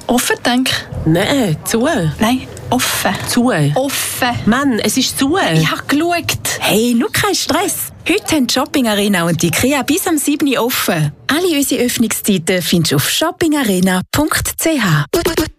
Offen, denke ich. Nein, zu. Nein, offen. Zu. Offen. Mann, es ist zu. Ich habe geschaut. Hey, nur kein Stress. Heute haben die Shopping Arena und die IKEA bis am 7. Uhr offen. Alle unsere Öffnungszeiten findest du auf shoppingarena.ch.